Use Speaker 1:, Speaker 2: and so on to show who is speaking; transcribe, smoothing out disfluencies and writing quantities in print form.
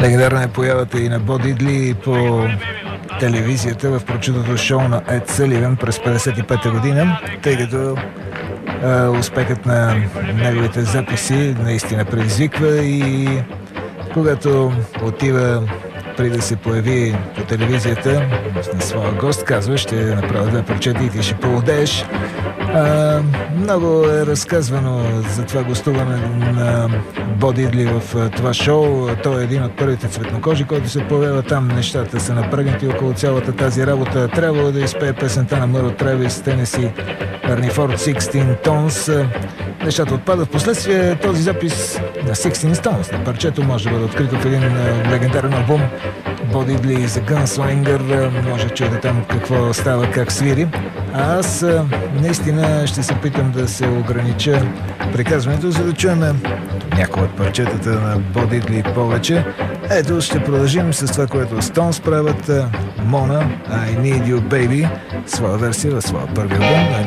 Speaker 1: Легендарна е появата и на Бо Дидли по телевизията в прочутото шоу на Ед Съливан през 1955 година, тъй като успехът на неговите записи наистина предизвиква и когато отива преди да се появи по телевизията на своя гост, казва: ще направя 2 парчета и ти ще повладееш. Много е разказвано за това гостуване на Бо Дидли в това шоу. Той е един от първите цветнокожи, който се появява там. Нещата са напрегнати около цялата тази работа. Трябвало да изпее песента на Мъро Тревис, Тенеси, Арни Форд, 16 Tons. Нещата отпадат. Впоследствие този запис на 16 Stones на парчето може да бъде открито в един легендарен албум Бо Дидли за Gunslinger. Може да чуете там какво става, как свири. А аз наистина ще се питам да се огранича приказването, за да чуем някои от парчетата на Бо Дидли повече. Ето, ще продължим с това, което Stones правят. Mona, I Need You Baby, своя версия в своя първи албум.